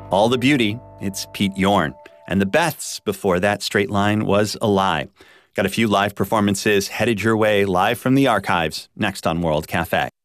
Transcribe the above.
All the Beauty, it's Pete Yorn. And the Beths before that, Straight Line was a Lie. Got a few live performances headed your way live from the archives next on World Cafe.